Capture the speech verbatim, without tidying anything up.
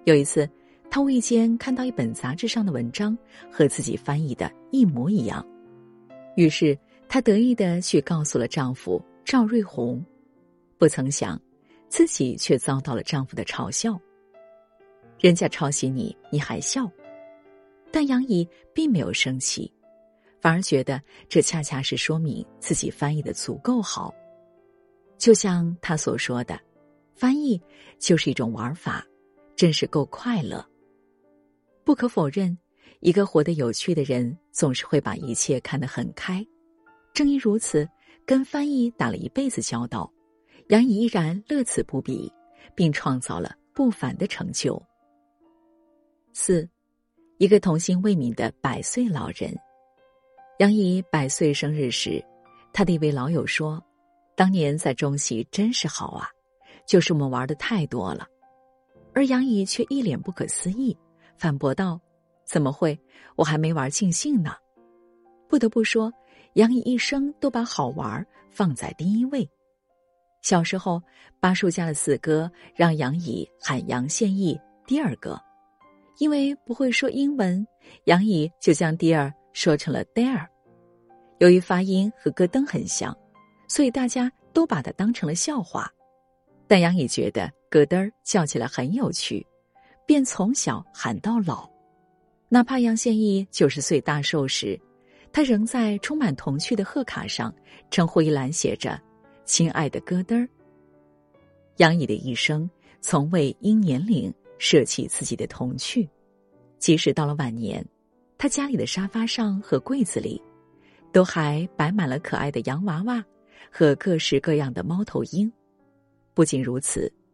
有一次，她无意间看到一本杂志上的文章和自己翻译的一模一样，于是她得意地去告诉了丈夫赵瑞红，不曾想自己却遭到了丈夫的嘲笑。人家抄袭你，你还笑。但杨怡并没有生气，反而觉得这恰恰是说明自己翻译的足够好。就像她所说的，翻译就是一种玩法，真是够快乐。不可否认，一个活得有趣的人总是会把一切看得很开。正因如此，跟翻译打了一辈子交道，杨怡依然乐此不疲，并创造了不凡的成就。四，一个童心未泯的百岁老人。杨怡百岁生日时，他的一位老友说，当年在中戏真是好啊，就是我们玩的太多了。而杨怡却一脸不可思议，反驳道，怎么会，我还没玩尽兴呢。不得不说，杨怡一生都把好玩放在第一位。小时候，巴叔家的四哥让杨怡喊杨宪益第二个，因为不会说英文，杨怡就将第二说成了 dare。 由于发音和戈登很像，所以大家都把它当成了笑话。但杨怡觉得戈登叫起来很有趣，便从小喊到老。哪怕杨宪益九十岁大寿时，他仍在充满童趣的贺卡上称呼一栏写着亲爱的戈登。杨怡的一生从未因年龄舍弃自己的童趣，即使到了晚年，他家里的沙发上和柜子里都还摆满了可爱的洋娃娃和各式各样的猫头鹰。不仅如此，